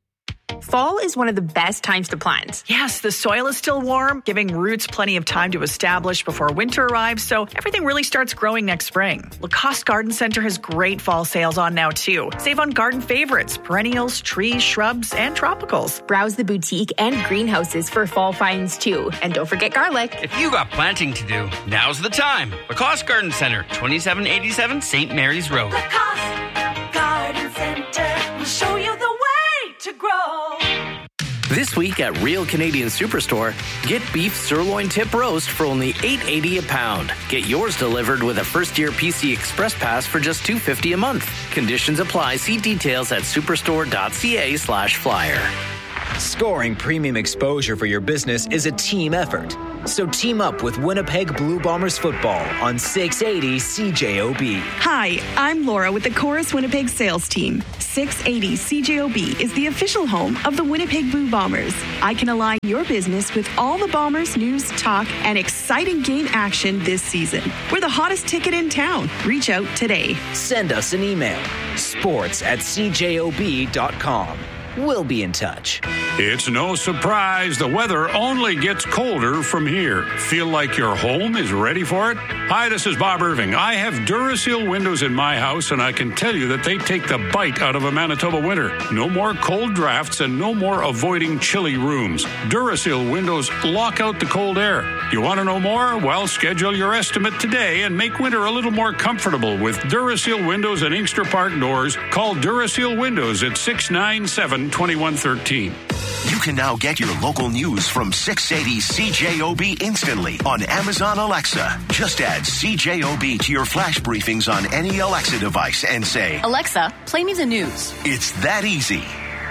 Fall is one of the best times to plant. Yes, the soil is still warm, giving roots plenty of time to establish before winter arrives, so everything really starts growing next spring. Lacoste Garden Center has great fall sales on now, too. Save on garden favorites, perennials, trees, shrubs, and tropicals. Browse the boutique and greenhouses for fall finds, too. And don't forget garlic. If you got planting to do, now's the time. Lacoste Garden Center, twenty-seven eighty-seven Saint Mary's Road. Lacoste Garden Center will show you the way to grow. This week at Real Canadian Superstore, get beef sirloin tip roast for only eight dollars and eighty cents a pound. Get yours delivered with a first-year P C Express Pass for just two dollars and fifty cents a month. Conditions apply. See details at superstore.ca slash flyer. Scoring premium exposure for your business is a team effort. So team up with Winnipeg Blue Bombers football on six eighty C J O B. Hi, I'm Laura with the Chorus Winnipeg sales team. six eighty C J O B is the official home of the Winnipeg Blue Bombers. I can align your business with all the Bombers news, talk, and exciting game action this season. We're the hottest ticket in town. Reach out today. Send us an email. Sports at c j o b dot com. We'll be in touch. It's no surprise the weather only gets colder from here. Feel like your home is ready for it? Hi, this is Bob Irving. I have Duraseal windows in my house, and I can tell you that they take the bite out of a Manitoba winter. No more cold drafts and no more avoiding chilly rooms. Duraseal windows lock out the cold air. You want to know more? Well, schedule your estimate today and make winter a little more comfortable with Duraseal windows and Inkster Park doors. Call Duraseal Windows at six nine seven, two one one three. You can now get your local news from six eighty C J O B instantly on Amazon Alexa. Just add C J O B to your flash briefings on any Alexa device and say, Alexa, play me the news. It's that easy.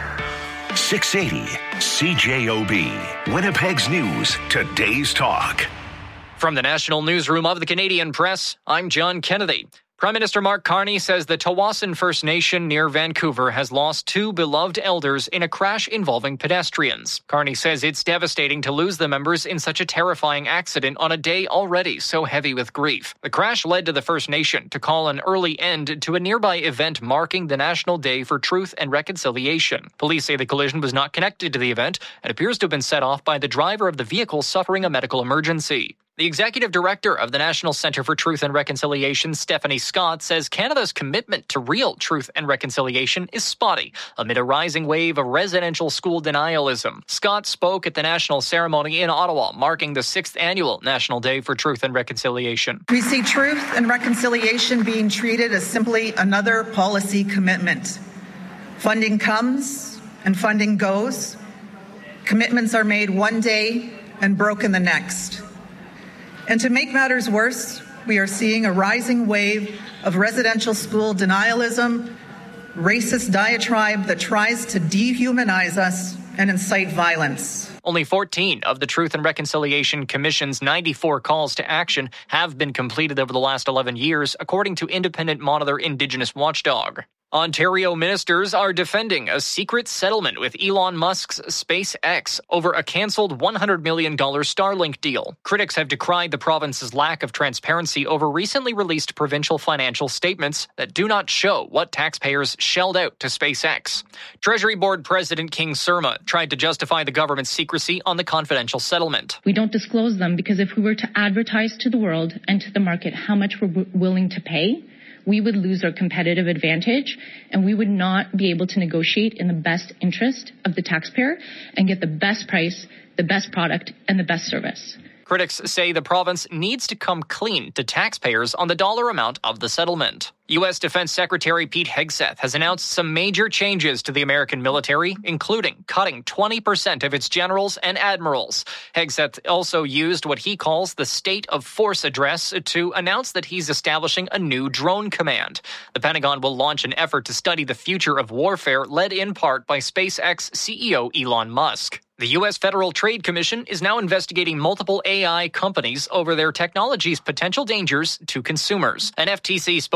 six eighty C J O B. Winnipeg's News, today's talk. From the National Newsroom of the Canadian Press, I'm John Kennedy. Prime Minister Mark Carney says the Tawasin First Nation near Vancouver has lost two beloved elders in a crash involving pedestrians. Carney says it's devastating to lose the members in such a terrifying accident on a day already so heavy with grief. The crash led to the First Nation to call an early end to a nearby event marking the National Day for Truth and Reconciliation. Police say the collision was not connected to the event and appears to have been set off by the driver of the vehicle suffering a medical emergency. The executive director of the National Centre for Truth and Reconciliation, Stephanie Scott, says Canada's commitment to real truth and reconciliation is spotty amid a rising wave of residential school denialism. Scott spoke at the national ceremony in Ottawa, marking the sixth annual National Day for Truth and Reconciliation. We see truth and reconciliation being treated as simply another policy commitment. Funding comes and funding goes. Commitments are made one day and broken the next. And to make matters worse, we are seeing a rising wave of residential school denialism, racist diatribe that tries to dehumanize us and incite violence. Only fourteen of the Truth and Reconciliation Commission's ninety-four calls to action have been completed over the last eleven years, according to independent monitor Indigenous Watchdog. Ontario ministers are defending a secret settlement with Elon Musk's SpaceX over a cancelled one hundred million dollars Starlink deal. Critics have decried the province's lack of transparency over recently released provincial financial statements that do not show what taxpayers shelled out to SpaceX. Treasury Board President King Surma tried to justify the government's secrecy on the confidential settlement. We don't disclose them because if we were to advertise to the world and to the market how much we're w- willing to pay, we would lose our competitive advantage and we would not be able to negotiate in the best interest of the taxpayer and get the best price, the best product, and the best service. Critics say the province needs to come clean to taxpayers on the dollar amount of the settlement. U S Defense Secretary Pete Hegseth has announced some major changes to the American military, including cutting twenty percent of its generals and admirals. Hegseth also used what he calls the State of Force address to announce that he's establishing a new drone command. The Pentagon will launch an effort to study the future of warfare, led in part by SpaceX C E O Elon Musk. The U S Federal Trade Commission is now investigating multiple A I companies over their technology's potential dangers to consumers. An F T C spokesperson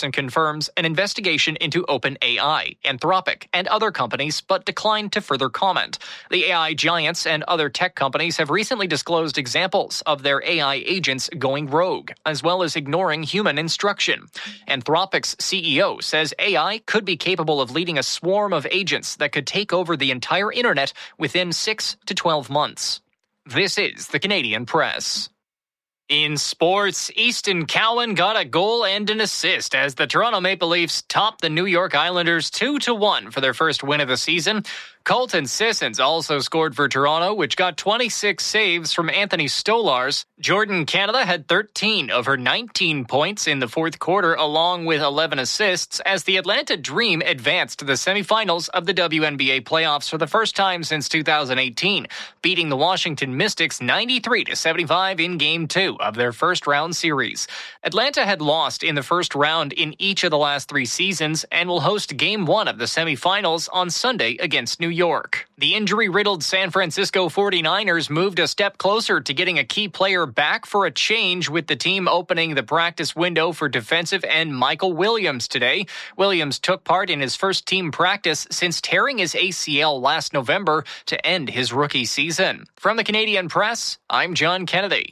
spokesperson confirms an investigation into OpenAI, Anthropic, and other companies, but declined to further comment. The A I giants and other tech companies have recently disclosed examples of their A I agents going rogue, as well as ignoring human instruction. Anthropic's C E O says A I could be capable of leading a swarm of agents that could take over the entire internet within six to twelve months. This is the Canadian Press. In sports, Easton Cowan got a goal and an assist as the Toronto Maple Leafs topped the New York Islanders two to one for their first win of the season. Colton Sissons also scored for Toronto, which got twenty-six saves from Anthony Stolarz. Jordan Canada had thirteen of her nineteen points in the fourth quarter, along with eleven assists, as the Atlanta Dream advanced to the semifinals of the W N B A playoffs for the first time since two thousand eighteen, beating the Washington Mystics ninety-three to seventy-five in Game two of their first-round series. Atlanta had lost in the first round in each of the last three seasons and will host Game one of the semifinals on Sunday against New York. The injury-riddled San Francisco forty-niners moved a step closer to getting a key player back for a change, with the team opening the practice window for defensive end Michael Williams today. Williams took part in his first team practice since tearing his A C L last November to end his rookie season. From the Canadian Press, I'm John Kennedy.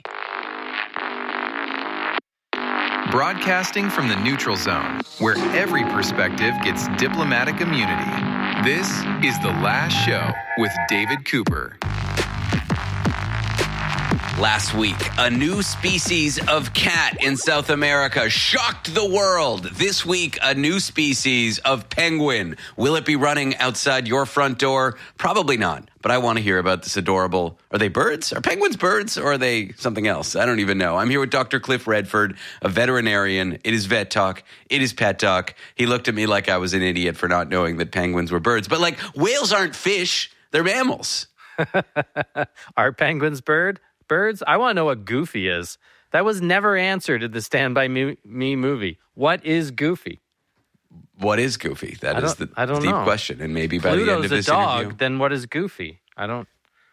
Broadcasting from the neutral zone, where every perspective gets diplomatic immunity. This is The Last Show with David Cooper. Last week, a new species of cat in South America shocked the world. This week, a new species of penguin. Will it be running outside your front door? Probably not. But I want to hear about this adorable... Are they birds? Are penguins birds, or are they something else? I don't even know. I'm here with Doctor Cliff Redford, a veterinarian. It is Vet Talk. It is Pet Talk. He looked at me like I was an idiot for not knowing that penguins were birds. But, like, whales aren't fish. They're mammals. Are penguins bird? Birds? I want to know what Goofy is. That was never answered in the Stand By Me, me movie. What is Goofy? What is Goofy? That is the I don't deep know. question. And maybe by Pluto's the end of this a dog, interview... then what is Goofy? I don't...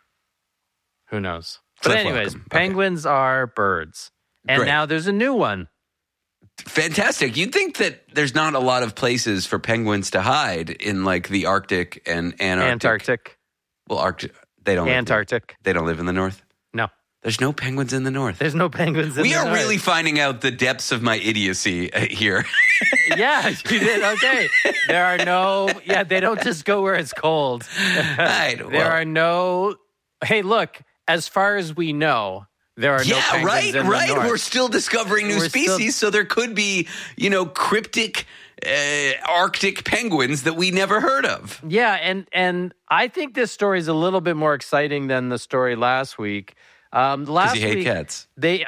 Who knows? Cliff, but anyways, welcome. penguins okay. are birds. And Great. Now there's a new one. Fantastic. You'd think that there's not a lot of places for penguins to hide in, like, the Arctic and Antarctic. Antarctic. Well, Arctic. They don't Antarctic. Live they don't live in the north? No. There's no penguins in the north. There's no penguins in we the north. We are really finding out the depths of my idiocy here. Yeah, you did. Okay. There are no, yeah, they don't just go where it's cold. Right, well, there are no, hey, look, as far as we know, there are yeah, no penguins right, in right. the north. We're still discovering new We're species, still... so there could be, you know, cryptic uh, Arctic penguins that we never heard of. Yeah, and, and I think this story is a little bit more exciting than the story last week. Um, last you hate week, cats. They,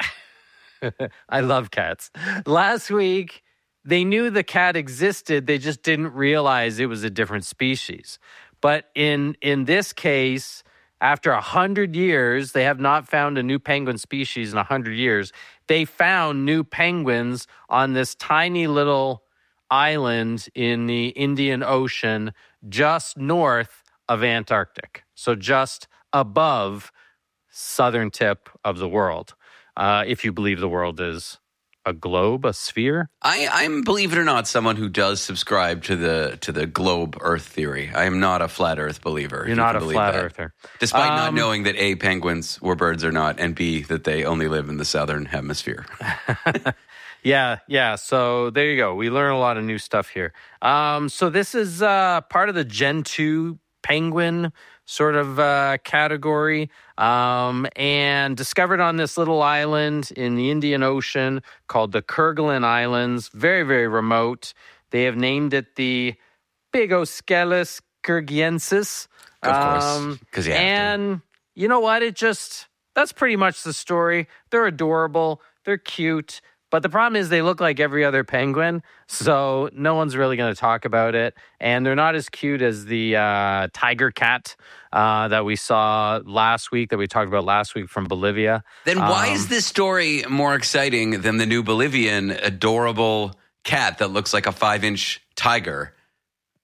I love cats. Last week, they knew the cat existed. They just didn't realize it was a different species. But in in this case, after a hundred years, they have not found a new penguin species in a hundred years. They found new penguins on this tiny little island in the Indian Ocean, just north of Antarctic. So just above southern tip of the world, uh, if you believe the world is a globe, a sphere. I, I'm, believe it or not, someone who does subscribe to the to the globe Earth theory. I am not a flat Earth believer. You're not you a flat that. Earther, despite um, not knowing that A, penguins were birds or not, and B, that they only live in the southern hemisphere. Yeah, yeah. So there you go. We learn a lot of new stuff here. Um, so this is uh, part of the Gen two penguin sort of uh, category, um, and discovered on this little island in the Indian Ocean called the Kerguelen Islands. Very, very remote. They have named it the Bigoscelis kerguiensis. Of course, because um, you have and to. You know what? It just, that's pretty much the story. They're adorable. They're cute. But the problem is they look like every other penguin, so no one's really going to talk about it. And they're not as cute as the uh, tiger cat uh, that we saw last week, that we talked about last week from Bolivia. Then why um, is this story more exciting than the new Bolivian adorable cat that looks like a five-inch tiger?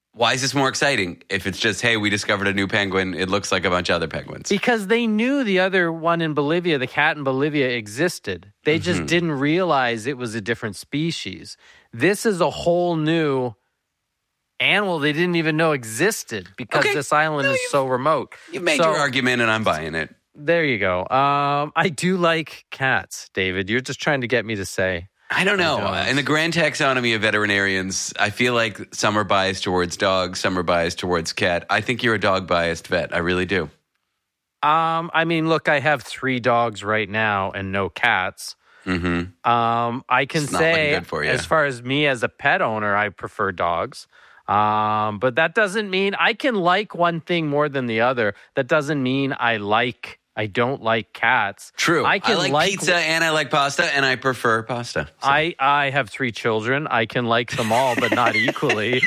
Why is this more exciting? If it's just, hey, we discovered a new penguin, it looks like a bunch of other penguins. Because they knew the other one in Bolivia, the cat in Bolivia, existed. They mm-hmm. just didn't realize it was a different species. This is a whole new animal they didn't even know existed because okay. this island no, is so remote. You made so, your argument, and I'm buying it. There you go. Um, I do like cats, David. You're just trying to get me to say. I don't know. In the grand taxonomy of veterinarians, I feel like some are biased towards dogs, some are biased towards cat. I think you're a dog-biased vet. I really do. Um, I mean, look, I have three dogs right now and no cats. Mm-hmm. Um, I can it's say, good for you. As far as me as a pet owner, I prefer dogs. Um, but that doesn't mean I can like one thing more than the other. That doesn't mean I like. I don't like cats. True. I, can I like, like pizza and I like pasta, and I prefer pasta. So. I, I have three children. I can like them all, but not equally.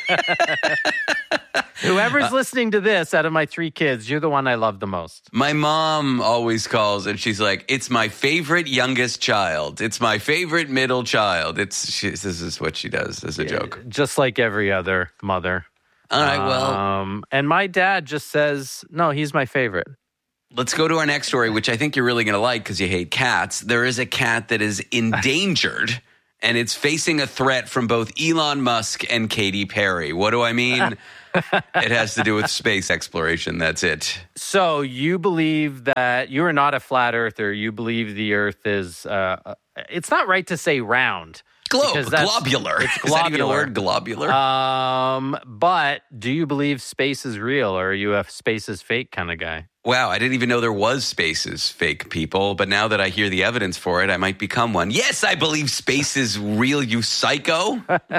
Whoever's uh, listening to this out of my three kids, you're the one I love the most. My mom always calls, and she's like, it's my favorite youngest child. It's my favorite middle child. It's she, This is what she does as a yeah, joke. Just like every other mother. All right, well. Um, and my dad just says, no, he's my favorite. Let's go to our next story, which I think you're really going to like because you hate cats. There is a cat that is endangered, and it's facing a threat from both Elon Musk and Katy Perry. What do I mean? It has to do with space exploration. That's it. So you believe that you are not a flat earther. You believe the Earth is, uh, it's not right to say round. Globe, globular. It's globular. Is that even a word, globular? Um, but do you believe space is real, or are you a space is fake kind of guy? Wow, I didn't even know there was spaces fake, people. But now that I hear the evidence for it, I might become one. Yes, I believe space is real, you psycho.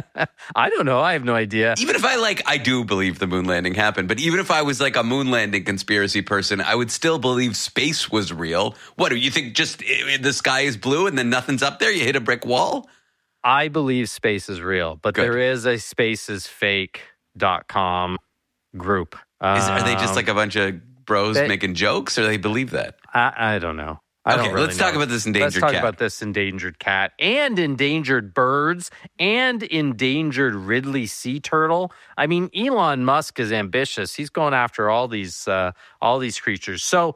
I don't know. I have no idea. Even if I like, I do believe the moon landing happened. But even if I was like a moon landing conspiracy person, I would still believe space was real. What, do you think just the sky is blue and then nothing's up there? You hit a brick wall? I believe space is real, but Good. There is a space is fake dot com group. Is, are they just like a bunch of bros they, making jokes, or they believe that? I, I don't know. I okay, don't really let's know. talk about this endangered cat. Let's talk cat. about this endangered cat and endangered birds and endangered Ridley sea turtle. I mean, Elon Musk is ambitious. He's going after all these uh, all these creatures. So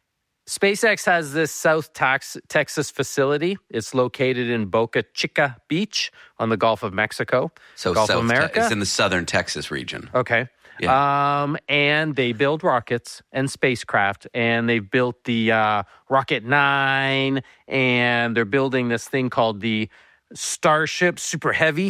SpaceX has this South Tex- Texas facility. It's located in Boca Chica Beach on the Gulf of Mexico, so Gulf South of America. Te- it's in the southern Texas region. Okay. Yeah. Um, and they build rockets and spacecraft, and they've built the uh, Rocket nine, and they're building this thing called the Starship Super Heavy.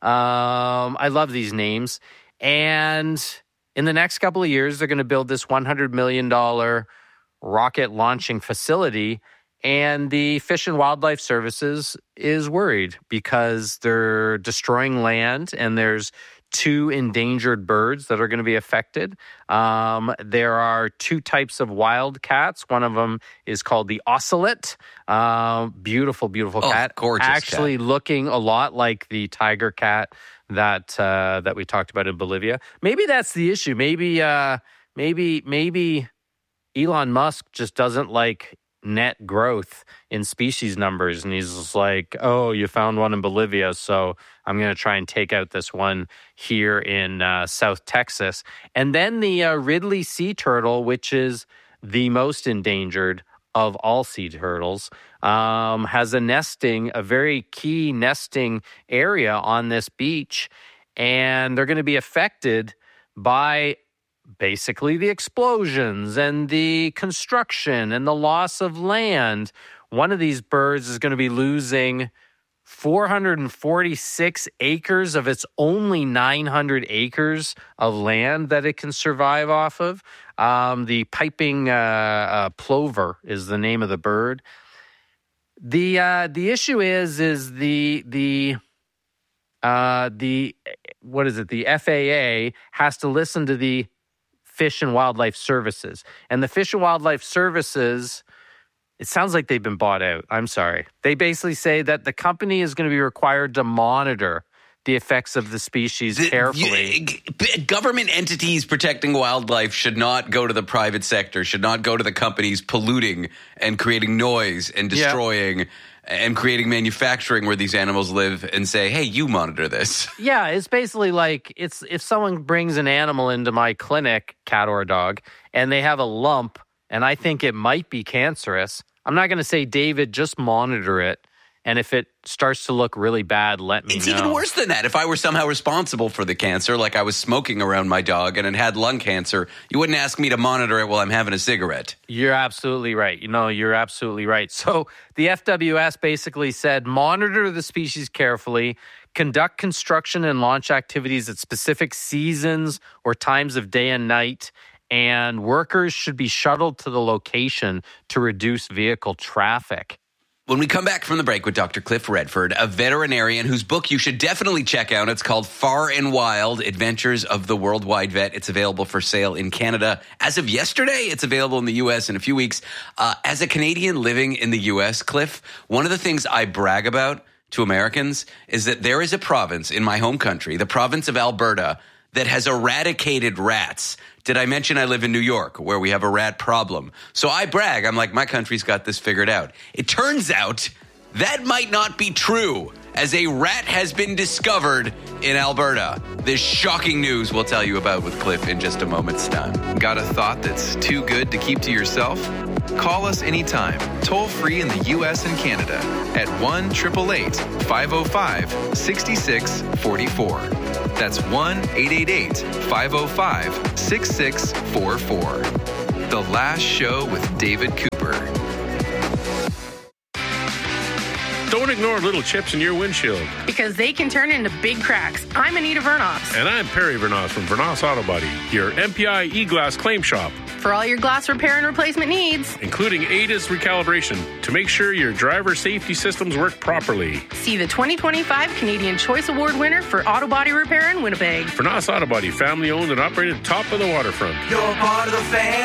Um, I love these names. And in the next couple of years, they're going to build this one hundred million dollars rocket launching facility, and the Fish and Wildlife Services is worried because they're destroying land, and there's two endangered birds that are going to be affected. Um, there are two types of wild cats. One of them is called the ocelot. Uh, beautiful, beautiful oh, cat. Gorgeous Actually cat. Looking a lot like the tiger cat that uh, that we talked about in Bolivia. Maybe that's the issue. Maybe, uh, maybe, maybe Elon Musk just doesn't like net growth in species numbers, and he's just like, oh, you found one in Bolivia, so I'm going to try and take out this one here in uh, South Texas. And then the uh, Ridley sea turtle, which is the most endangered of all sea turtles, um, has a nesting, a very key nesting area on this beach, and they're going to be affected by basically the explosions and the construction and the loss of land. One of these birds is going to be losing four hundred forty-six acres of its only nine hundred acres of land that it can survive off of. Um, the piping uh, uh, plover is the name of the bird. The uh, the issue is is the the uh, the what is it? The F A A has to listen to the Fish and Wildlife Services. And the Fish and Wildlife Services, it sounds like they've been bought out. I'm sorry. They basically say that the company is going to be required to monitor the effects of the species the, carefully. You, government entities protecting wildlife should not go to the private sector, should not go to the companies polluting and creating noise and destroying yeah. and creating manufacturing where these animals live and say, hey, you monitor this. Yeah, it's basically like it's if someone brings an animal into my clinic, cat or dog, and they have a lump and I think it might be cancerous, I'm not going to say, David, just monitor it. And if it starts to look really bad, let me it's know. It's even worse than that. If I were somehow responsible for the cancer, like I was smoking around my dog and it had lung cancer, you wouldn't ask me to monitor it while I'm having a cigarette. You're absolutely right. You know, you're absolutely right. So the F W S basically said, monitor the species carefully, conduct construction and launch activities at specific seasons or times of day and night, and workers should be shuttled to the location to reduce vehicle traffic. When we come back from the break with Doctor Cliff Redford, a veterinarian whose book you should definitely check out. It's called Far and Wild, Adventures of the Worldwide Vet. It's available for sale in Canada. As of yesterday, it's available in the U S in a few weeks. Uh, as a Canadian living in the U S, Cliff, one of the things I brag about to Americans is that there is a province in my home country, the province of Alberta, that has eradicated rats. Did I mention I live in New York, where we have a rat problem? So I brag. I'm like, my country's got this figured out. It turns out that might not be true, as a rat has been discovered in Alberta. This shocking news we'll tell you about with Cliff in just a moment's time. Got a thought that's too good to keep to yourself? Call us anytime, toll free in the U S and Canada at one eight eight eight, five oh five, six six four four. That's one eight eight eight, five oh five, six six four four. The Last Show with David Cooper. Don't ignore little chips in your windshield, because they can turn into big cracks. I'm Anita Vernos. And I'm Perry Vernos from Vernos Auto Body, your M P I e-glass claim shop. For all your glass repair and replacement needs, including A D A S recalibration to make sure your driver safety systems work properly. See the twenty twenty-five Canadian Choice Award winner for auto body repair in Winnipeg. Vernos Auto Body, family owned and operated, top of the waterfront. You're part of the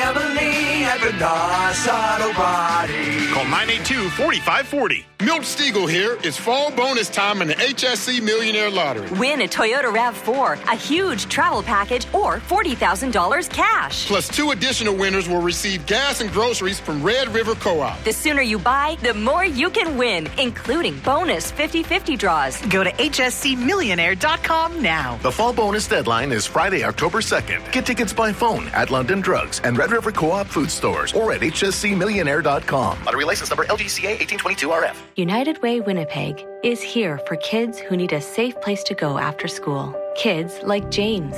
family at Vernos Auto Body. Call nine eight two, four five four zero. Milt Stiegel here. It's fall bonus time in the H S C Millionaire Lottery. Win a Toyota RAV four, a huge travel package, or forty thousand dollars cash. Plus two additional winners will receive gas and groceries from Red River Co-op. The sooner you buy, the more you can win, including bonus fifty-fifty draws. Go to H S C millionaire dot com now. The fall bonus deadline is Friday, October second. Get tickets by phone at London Drugs and Red River Co-op food stores or at H S C millionaire dot com. Lottery license number L G C A eighteen twenty-two R F. United Way Winnipeg is here for kids who need a safe place to go after school. Kids like James.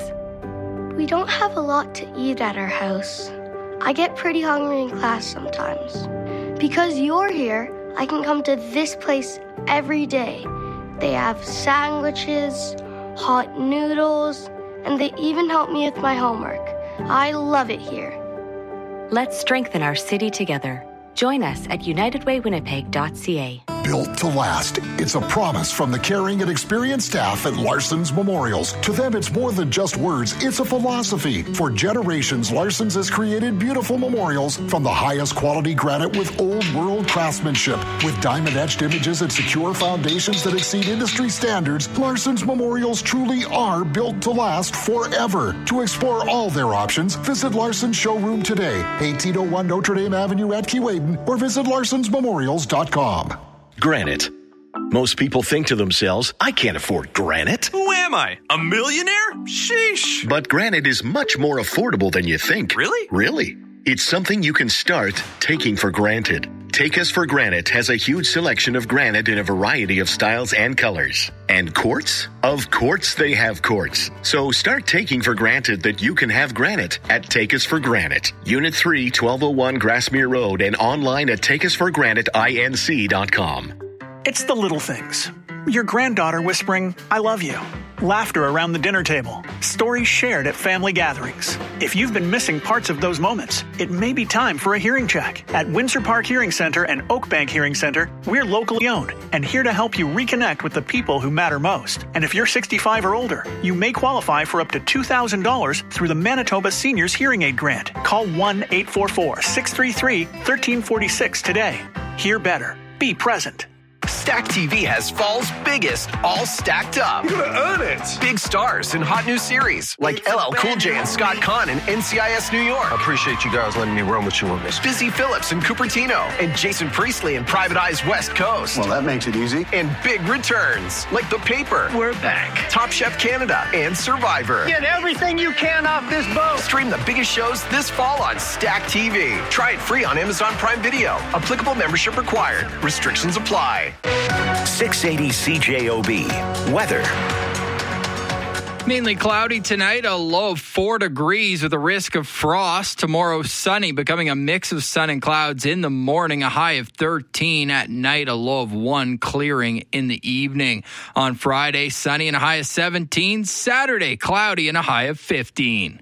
We don't have a lot to eat at our house. I get pretty hungry in class sometimes. Because you're here, I can come to this place every day. They have sandwiches, hot noodles, and they even help me with my homework. I love it here. Let's strengthen our city together. Join us at united way winnipeg dot c a. Built to last. It's a promise from the caring and experienced staff at Larson's Memorials. To them, it's more than just words. It's a philosophy. For generations, Larson's has created beautiful memorials from the highest quality granite with old world craftsmanship. With diamond-etched images and secure foundations that exceed industry standards, Larson's Memorials truly are built to last forever. To explore all their options, visit Larson's showroom today, eighteen oh one Notre Dame Avenue at Keewaydin, or visit larsons memorials dot com. Granite. Most people think to themselves, I can't afford granite. Who am I? A millionaire? Sheesh. But granite is much more affordable than you think. Really? Really. It's something you can start taking for granted. Take Us for Granite has a huge selection of granite in a variety of styles and colors. And quartz? Of course they have quartz. So start taking for granted that you can have granite at Take Us for Granite. Unit three, twelve oh one Grassmere Road, and online at take us for granite inc dot com. It's the little things. Your granddaughter whispering, I love you. Laughter around the dinner table. Stories shared at family gatherings. If you've been missing parts of those moments, it may be time for a hearing check. At Windsor Park Hearing Center and Oakbank Hearing Center, we're locally owned and here to help you reconnect with the people who matter most. And if you're sixty-five or older, you may qualify for up to two thousand dollars through the Manitoba Seniors Hearing Aid Grant. Call one eight four four, six three three, one three four six today. Hear better. Be present. Stack T V has fall's biggest all stacked up. You're gonna earn it. Big stars in hot new series like L L Cool J and Scott Conn in N C I S New York. I appreciate you guys letting me roam with you on this. Busy Phillips in Cupertino and Jason Priestley in Private Eye's West Coast. Well, that makes it easy. And big returns like The Paper. We're back. Top Chef Canada and Survivor. Get everything you can off this boat. Stream the biggest shows this fall on Stack T V. Try it free on Amazon Prime Video. Applicable membership required. Restrictions apply. six eighty C J O B. Weather. Mainly cloudy tonight, a low of four degrees with a risk of frost. Tomorrow, sunny, becoming a mix of sun and clouds in the morning, a high of thirteen. At night, a low of one, clearing in the evening. On Friday, sunny and a high of seventeen. Saturday, cloudy and a high of fifteen.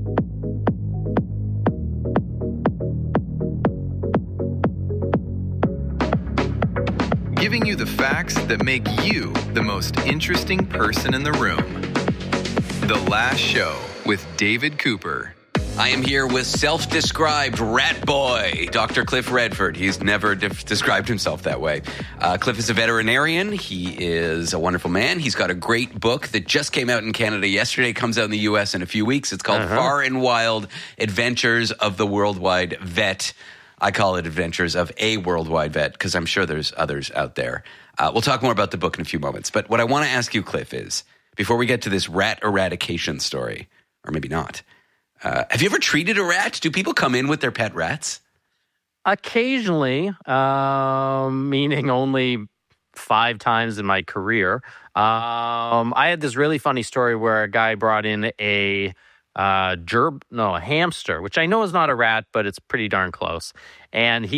Giving you the facts that make you the most interesting person in the room. The Last Show with David Cooper. I am here with self-described rat boy, Doctor Cliff Redford. He's never de- described himself that way. Uh, Cliff is a veterinarian. He is a wonderful man. He's got a great book that just came out in Canada yesterday. Comes out in the U S in a few weeks. It's called uh-huh. Far and Wild Adventures of the Worldwide Vet. I call it Adventures of a Worldwide Vet because I'm sure there's others out there. Uh, we'll talk more about the book in a few moments. But what I want to ask you, Cliff, is before we get to this rat eradication story, or maybe not, uh, have you ever treated a rat? Do people come in with their pet rats? Occasionally, um, meaning only five times in my career. Um, I had this really funny story where a guy brought in a uh, gerb, no, a hamster, which I know is not a rat, but it's pretty darn close. And he